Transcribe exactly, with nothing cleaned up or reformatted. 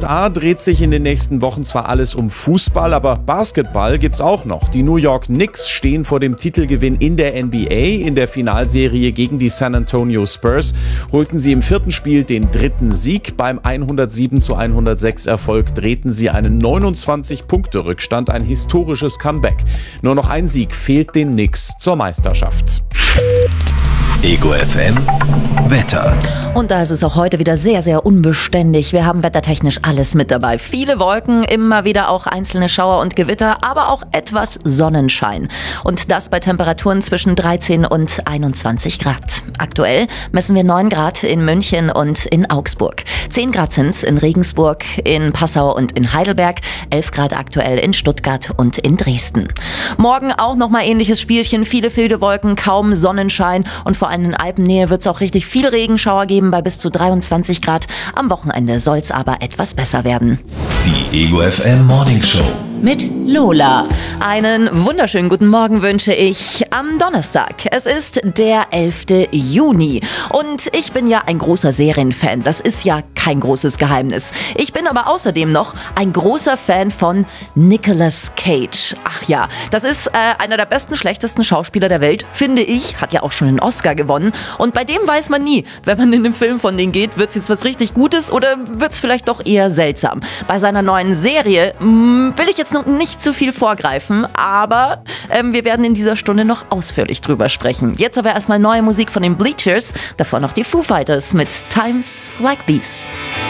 A dreht sich in den nächsten Wochen zwar alles um Fußball, aber Basketball gibt's auch noch. Die New York Knicks stehen vor dem Titelgewinn in der N B A. In der Finalserie gegen die San Antonio Spurs holten sie im vierten Spiel den dritten Sieg. Beim hundertsieben zu hundertsechs Erfolg drehten sie einen neunundzwanzig-Punkte-Rückstand, ein historisches Comeback. Nur noch ein Sieg fehlt den Knicks zur Meisterschaft. Ego F M Wetter. Und da ist es auch heute wieder sehr, sehr unbeständig. Wir haben wettertechnisch alles mit dabei. Viele Wolken, immer wieder auch einzelne Schauer und Gewitter, aber auch etwas Sonnenschein. Und das bei Temperaturen zwischen dreizehn und einundzwanzig Grad. Aktuell messen wir neun Grad in München und in Augsburg. zehn Grad sind's in Regensburg, in Passau und in Heidelberg. elf Grad aktuell in Stuttgart und in Dresden. Morgen auch nochmal ähnliches Spielchen. Viele, viele Wolken, kaum Sonnenschein. Und vor allem in Alpennähe wird es auch richtig viele Regenschauer geben bei bis zu dreiundzwanzig Grad. Am Wochenende soll es aber etwas besser werden. Die Ego F M Morning Show mit Lola. Einen wunderschönen guten Morgen wünsche ich am Donnerstag. Es ist der elfte Juni und ich bin ja ein großer Serienfan. Das ist ja kein großes Geheimnis. Ich bin aber außerdem noch ein großer Fan von Nicolas Cage. Ach ja, das ist äh, einer der besten, schlechtesten Schauspieler der Welt, finde ich. Hat ja auch schon einen Oscar gewonnen. Und bei dem weiß man nie, wenn man in den Film von denen geht, wird es jetzt was richtig Gutes oder wird es vielleicht doch eher seltsam. Bei seiner neuen Serie mh, will ich jetzt noch nicht zu viel vorgreifen, aber ähm, wir werden in dieser Stunde noch ausführlich drüber sprechen. Jetzt aber erstmal neue Musik von den Bleachers, davor noch die Foo Fighters mit Times Like These.